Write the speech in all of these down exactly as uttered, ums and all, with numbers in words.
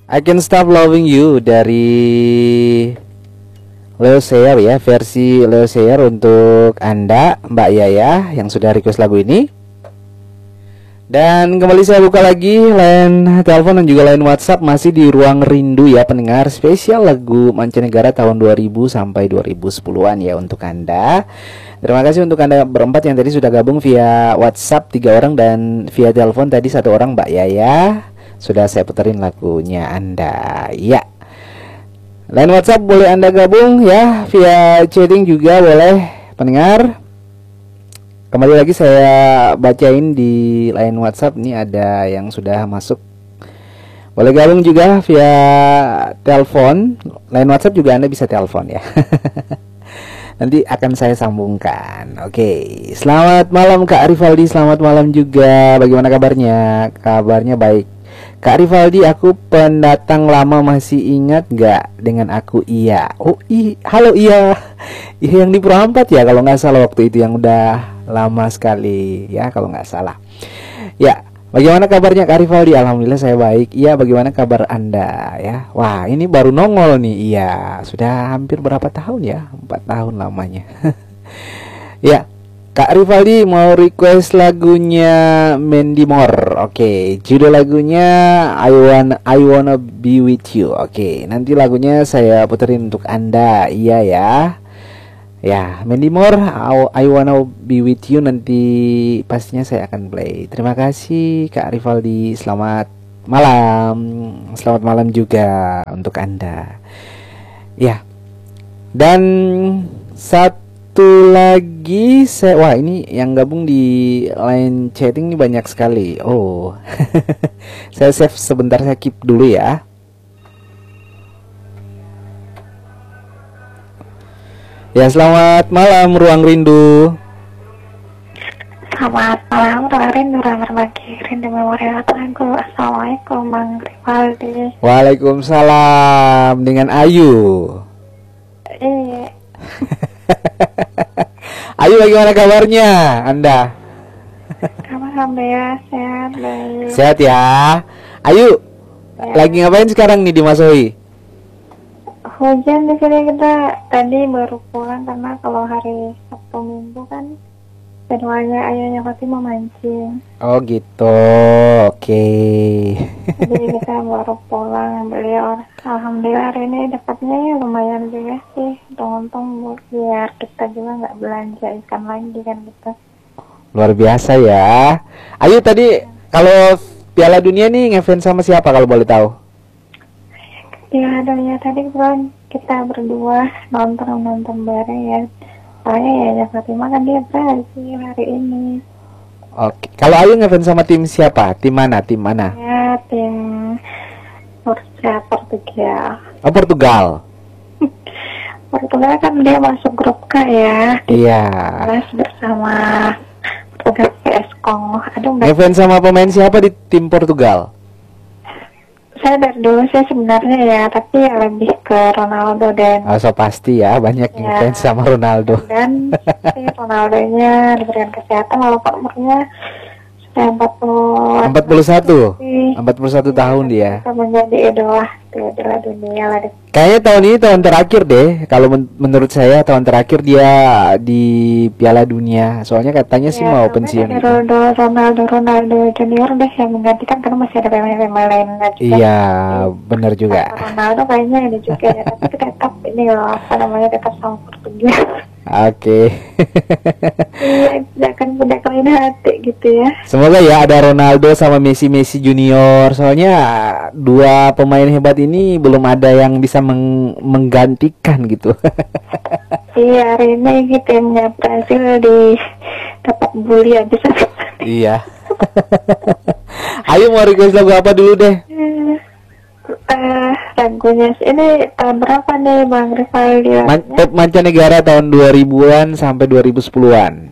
I Can Stop Loving You dari Leo Sayer ya, versi Leo Sayer untuk Anda Mbak Yaya yang sudah request lagu ini. Dan kembali saya buka lagi line telepon dan juga line WhatsApp masih di Ruang Rindu ya pendengar, spesial lagu mancanegara tahun dua ribu sampai dua ribu sepuluhan ya untuk Anda. Terima kasih untuk Anda berempat yang tadi sudah gabung via WhatsApp tiga orang dan via telepon tadi satu orang Mbak Yaya. Sudah saya puterin lagunya Anda. Ya. Line WhatsApp boleh Anda gabung ya, via chatting juga boleh pendengar. Kembali lagi saya bacain di line WhatsApp, ini ada yang sudah masuk. Boleh gabung juga via telepon. Line WhatsApp juga Anda bisa telepon ya. Nanti akan saya sambungkan. Oke, selamat malam Kak Rivaldi, selamat malam juga. Bagaimana kabarnya? Kabarnya baik. Kak Rivaldi, aku pendatang lama, masih ingat gak dengan aku? Iya. Oh i, halo iya. Iya yang di Purwaampat ya kalau nggak salah waktu itu, yang udah lama sekali ya kalau nggak salah. Ya, bagaimana kabarnya Kak Rivaldi? Alhamdulillah saya baik. Iya, bagaimana kabar Anda ya? Wah, ini baru nongol nih. Iya, sudah hampir berapa tahun ya? Empat tahun lamanya. Ya. Kak Rivaldi mau request lagunya Mandy Moore. Oke, judul lagunya I Wanna I Wanna Be With You. Oke, nanti lagunya saya puterin untuk Anda. Iya ya. Ya, Mandy Moore I Wanna Be With You, nanti pastinya saya akan play. Terima kasih Kak Rivaldi. Selamat malam. Selamat malam juga untuk Anda. Ya. Dan saat Satu lagi saya, wah ini yang gabung di line chatting ini banyak sekali. Oh, saya save sebentar, saya keep dulu ya. Ya, selamat malam Ruang Rindu. Selamat malam Ruang Rindu, berbagi rindu memori lagu. Assalamualaikum Bang Rivaldi. Waalaikumsalam, dengan Ayu. Iya. Ayu, bagaimana kabarnya Anda? Alhamdulillah sehat, baik. Sehat ya. Ayu, ya. Lagi ngapain sekarang nih di Mas Hoi? Hujan di sini, kita tadi baru pulang karena kalau hari Sabtu Minggu kan jadwalnya ayahnya Fatimah mancing. Oh gitu, oke. Okay. Jadi kita baru pulang, beliau alhamdulillah hari ini dapatnya ya lumayan juga sih. Untung-untung biar kita juga nggak belanja ikan lagi kan gitu. Luar biasa ya. Ayu tadi kalau Piala Dunia nih ngefans sama siapa kalau boleh tahu? Piala Dunia tadi kan kita berdua nonton nonton bareng ya. Soalnya ya ya Fatimah kan dia Brazil hari ini. Oke, kalau Ayu ngefans sama tim siapa? Tim mana? Tim mana? Ya, tim Portugal. Portugal. Oh, Portugal. Portugal kan dia masuk grup K ya. Iya. Kelas bersama Portugal P S Kongo. Aduh, ngefans sama pemain siapa di tim Portugal? Saya dari dulu saya sebenarnya ya, tapi ya lebih ke Ronaldo dan. Oh, so pasti ya banyak yang ya, fans sama Ronaldo. Dan si Ronaldonya diberikan kesehatan walaupun umurnya sudah empat puluh satu empat puluh satu ya, tahun dia. Menjadi idola, idola dunia lah deh. Kayaknya tahun ini tahun terakhir deh. Kalau men menurut saya tahun terakhir dia di Piala Dunia. Soalnya katanya ya, sih mau pensiun. Ronaldo, Ronaldo, Ronaldo Junior deh yang menggantikan karena masih ada pemain-pemain lain juga. Iya, benar juga. Ronaldo kayaknya ini juga ya, tapi tetap ini loh apa namanya tetap sama Portugal. Oke. Iya, jangan punya kelain hati gitu ya. Semoga ya ada Ronaldo sama Messi Messi Junior. Soalnya dua pemain hebat ini belum ada yang bisa meng menggantikan gitu. Iya, hari ini gitu timnya Brazil di dapat bully aja. Iya. Ayo mau request lagu apa dulu deh? Uh, lagunya ini tahun berapa nih Bang Rivaldi? Man Top mancanegara tahun dua ribuan sampai dua ribu sepuluhan.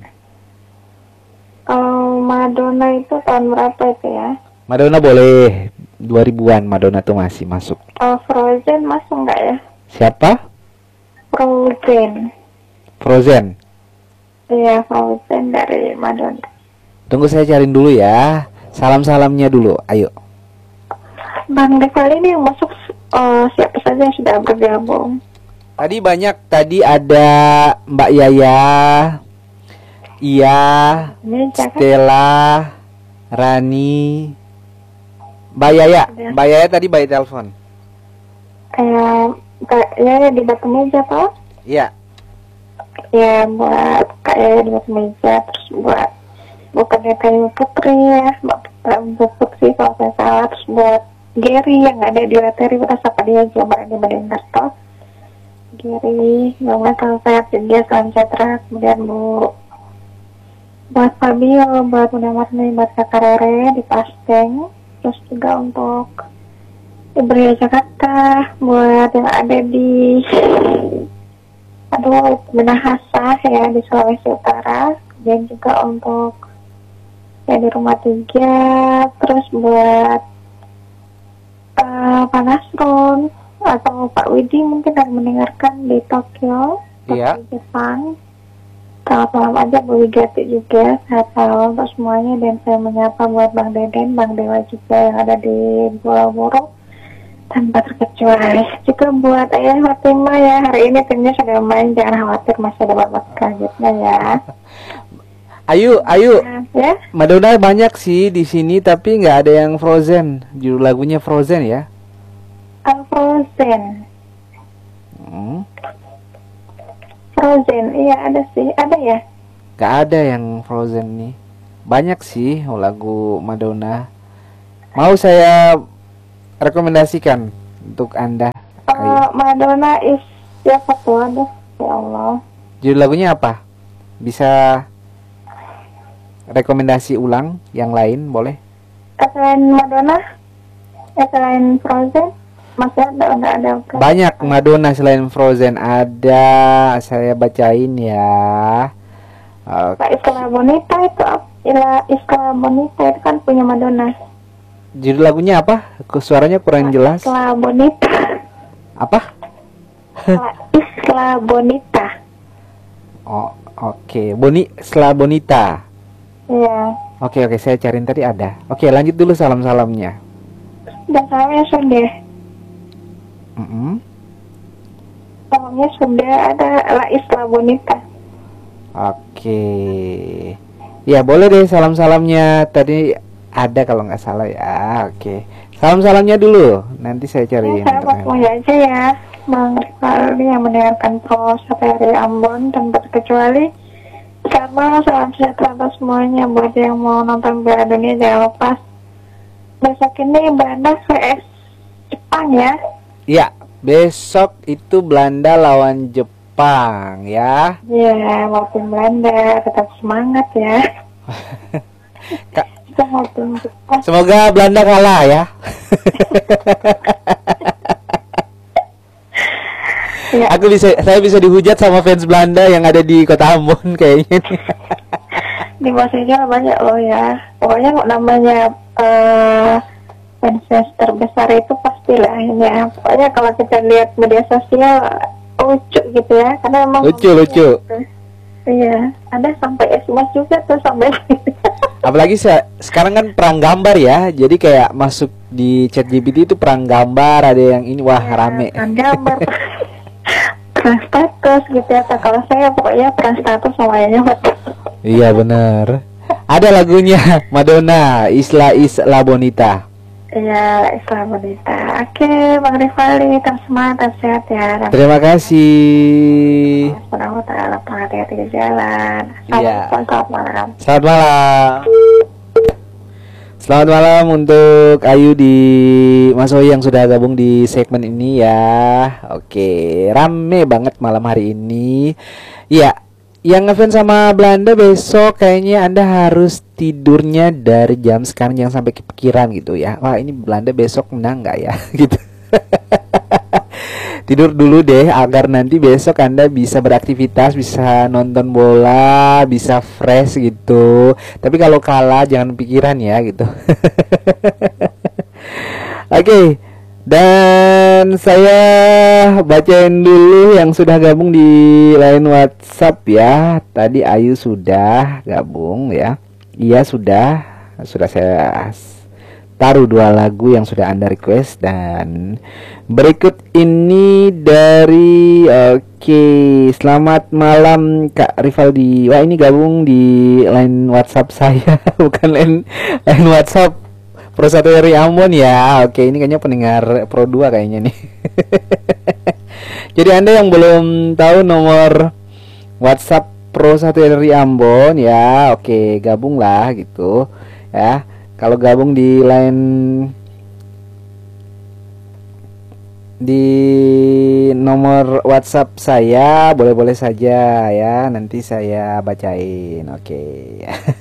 Oh, Madonna itu tahun berapa itu ya? Madonna boleh dua ribuan, Madonna tuh masih masuk. Oh, Frozen masuk nggak ya? Siapa? Frozen. Frozen. Iya, Frozen dari Madonna. Tunggu saya cariin dulu ya. Salam-salamnya dulu, ayo. Bang Rivaldi ini yang masuk Oh, siapa saja yang sudah bergabung? Tadi banyak, tadi ada Mbak Yaya, Iya, Meja kan? Stella, Rani, Mbak Yaya, Ada. Mbak Yaya tadi by telepon. Eh, Kak Yaya di batu meja toh? Iya, Ya, buat Kak Yaya di batu meja, terus buat bukannya kayu Putri ya, Mbak eh, Bu Putri kalau saya salah, terus buat Gary yang ada di Lateri, udah sapa dia juga di Badan toh. Gary, semoga kalau sehat juga, salam sejahtera. Kemudian Bu buat Fabio, buat Bunda Marni, buat Kakak Rere di Pasteng, terus juga untuk Ibu Jakarta, buat yang ada di aduh Minahasa ya di Sulawesi Utara, dan juga untuk ya di rumah tiga, terus buat uh, Pak Nasrun atau Pak Widi mungkin yang mendengarkan di Tokyo, Iya. Tokyo Jepang. Selamat malam aja Bu Wigati juga, sehat selalu untuk semuanya, dan saya menyapa buat Bang Deden, Bang Dewa juga yang ada di Pulau Buru tanpa terkecuali. Juga buat Ayah Fatima ya, hari ini timnya sudah main, jangan khawatir masih ada babak selanjutnya ya. Ayu, Ayu, Nah, ya, Madonna banyak sih di sini tapi nggak ada yang Frozen. Judul lagunya Frozen ya. uh, Frozen, Hmm. Frozen, iya ada sih, ada ya. Gak ada yang Frozen nih. Banyak sih lagu Madonna. Mau saya rekomendasikan untuk Anda. Uh, Madonna is siapa tuh, aduh, ya Allah. Judul lagunya apa? Bisa rekomendasi ulang yang lain boleh? Eh, Selain Madonna, eh, selain Frozen, masih ada, ada, ada. Frozen. Banyak Madonna selain Frozen. Ada, saya bacain ya. Oke. Pak Iskala Bonita itu apa? Ila Iskala Bonita itu kan punya Madonna. Judul lagunya apa? Ku- Suaranya kurang jelas. Iskala Bonita. Apa? Pak Iskala Bonita. Oh, oke. Boni, setelah Bonita. Iya. Oke, oke, saya cariin tadi ada. Oke, lanjut dulu salam-salamnya. Dan salamnya sudah. Mm-mm. Salamnya sudah ada La Isla Bonita. Oke. Ya, boleh deh salam-salamnya. Tadi ada kalau nggak salah ya. Oke. Salam-salamnya dulu. Nanti saya Ya, cariin. saya buat semuanya aja ya. Bang Rifaldi yang mendengarkan Pro sampai dari Ambon tanpa terkecuali. Sama salam sejahtera untuk semuanya. Buat yang mau nonton Piala Dunia jangan lupa besok ini Belanda vs Jepang ya. Ya, besok itu Belanda lawan Jepang ya. Ya, walaupun Belanda tetap semangat ya. Kak, Kita walaupun Jepang. semoga Belanda kalah ya. Ya, Aku bisa, saya bisa dihujat sama fans Belanda yang ada di Kota Ambon kayaknya nih. di Bosnia banyak loh ya. Pokoknya kok namanya eh fans terbesar itu pastilah ya. Pokoknya kalau kita lihat media sosial lucu gitu ya, karena emang Lucu, lucu. gitu. Iya, ada sampai S M S juga tuh sampai. Apalagi se- sekarang kan perang gambar ya. Jadi kayak masuk di chat G P T itu perang gambar, ada yang ini wah rame. Perang gambar, perang status gitu ya. Kalau saya pokoknya perang status semuanya. Iya bener. Ada lagunya Madonna, Isla Isla Bonita. Iya, Islam Bonita. Oke, Bang Rifaldi, tetap semangat, tetap sehat ya. Dan Terima kasih. Subhanahu wa ta'ala, hati-hati di jalan. Iya. Assalamualaikum, selamat malam. Selamat malam. Selamat malam untuk Ayu di Mas Oi yang sudah gabung di segmen ini ya. Oke, rame banget malam hari ini. Iya, yang ngefans sama Belanda besok kayaknya Anda harus tidurnya dari jam sekarang, jangan sampai kepikiran gitu ya. Wah, ini Belanda besok menang nggak ya gitu. Tidur dulu deh agar nanti besok Anda bisa beraktivitas, bisa nonton bola, bisa fresh gitu. Tapi kalau kalah jangan pikiran ya gitu. Oke. Dan saya bacain dulu yang sudah gabung di line WhatsApp ya. Tadi Ayu sudah gabung ya. Iya sudah, sudah saya taruh dua lagu yang sudah Anda request. Dan berikut ini dari oke, selamat malam Kak Rivaldi. Wah, ini gabung di line WhatsApp saya bukan line line WhatsApp Pro satu R I Ambon ya. Oke, ini kayaknya pendengar Pro dua kayaknya nih. Jadi Anda yang belum tahu nomor WhatsApp Pro satu R I Ambon ya, oke, gabunglah gitu ya. Kalau gabung di line di nomor WhatsApp saya, boleh-boleh saja ya, nanti saya bacain. Oke.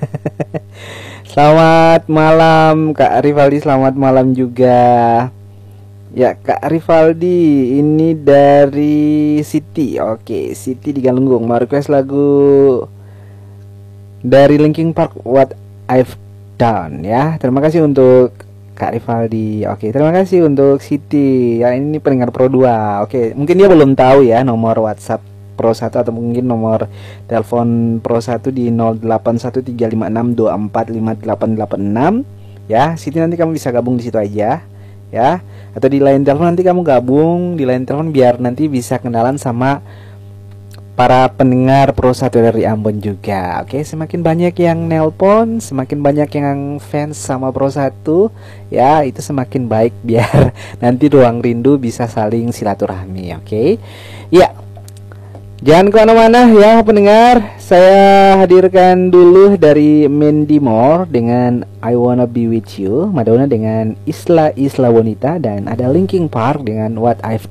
Selamat malam Kak Rivaldi, selamat malam juga. Ya Kak Rivaldi, ini dari Siti. Oke, Siti di Galunggung mau request lagu dari Linkin Park, What I've Done ya. Terima kasih untuk Kak Rivaldi. Oke, terima kasih untuk Siti. Ya, ini pendengar Pro dua. Oke, mungkin dia belum tahu ya nomor WhatsApp Pro satu atau mungkin nomor telepon Pro satu di nol delapan satu tiga lima enam dua empat lima delapan delapan enam. Ya, Siti, nanti kamu bisa gabung di situ aja ya, atau di line telepon nanti kamu gabung di line telepon biar nanti bisa kenalan sama para pendengar Pro satu dari Ambon juga. Oke, semakin banyak yang nelpon, semakin banyak yang fans sama Pro satu ya, itu semakin baik biar nanti ruang rindu bisa saling silaturahmi. Oke ya, jangan kemana-mana ya pendengar. Saya hadirkan dulu dari Mandy Moore dengan I Wanna Be With You, Madonna dengan Isla Isla Bonita, dan ada Linkin Park dengan What I've